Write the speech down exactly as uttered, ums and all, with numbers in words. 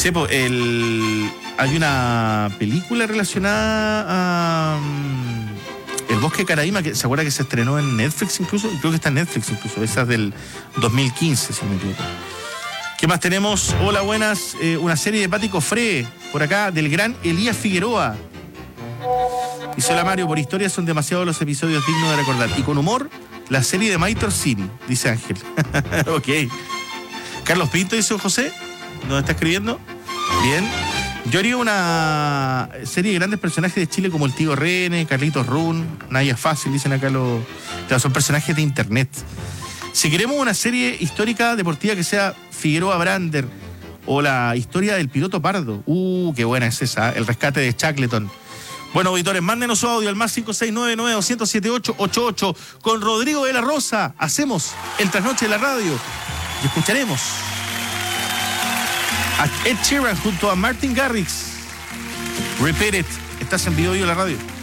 Sepo, el... hay una película relacionada a... Um, El Bosque de Caraíma, que se acuerda que se estrenó en Netflix incluso, creo que está en Netflix incluso, esa es del dos mil quince, si me equivoco. ¿Qué más tenemos? Hola, buenas, eh, una serie de Pati Cofré, por acá, del gran Elías Figueroa. Dice la Mario, por historia son demasiados los episodios dignos de recordar. Y con humor, la serie de Maitor City, dice Ángel. Ok. Carlos Pinto, dice José, ¿dónde está escribiendo? Bien. Yo haría una serie de grandes personajes de Chile como el Tío Rene, Carlitos Run, Naya Fácil, dicen acá los... Claro, son personajes de internet. Si queremos una serie histórica deportiva que sea Figueroa Brander o la historia del piloto Pardo. Uh, qué buena es esa, el rescate de Shackleton. Bueno, auditores, mándenos su audio al más cinco seis nueve nueve dos cero siete ocho ocho ocho. Con Rodrigo de la Rosa hacemos el trasnoche de la radio y escucharemos a Ed Sheeran junto a Martin Garrix. Repeat it. Estás en Vivo Vivo la radio.